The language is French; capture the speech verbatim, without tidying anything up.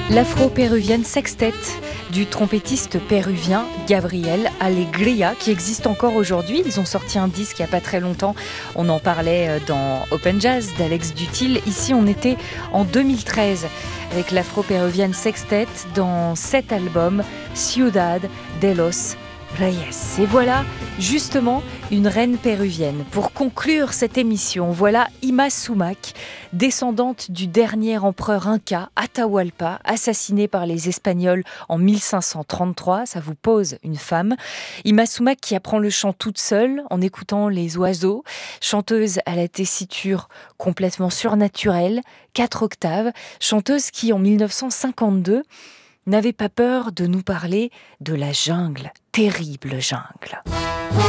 L'afro-péruvienne Sextet du trompettiste péruvien Gabriel Alegría, qui existe encore aujourd'hui. Ils ont sorti un disque il n'y a pas très longtemps. On en parlait dans Open Jazz d'Alex Dutil. Ici, on était en deux mille treize avec l'afro-péruvienne Sextet dans cet album Ciudad de los Reyes. Et voilà justement une reine péruvienne. Pour conclure cette émission, voilà Ima Sumac, descendante du dernier empereur inca, Atahualpa, assassiné par les Espagnols en mille cinq cent trente-trois. Ça vous pose une femme. Ima Sumac qui apprend le chant toute seule en écoutant les oiseaux. Chanteuse à la tessiture complètement surnaturelle, quatre octaves. Chanteuse qui, en mille neuf cent cinquante-deux, n'avait pas peur de nous parler de la jungle, terrible jungle.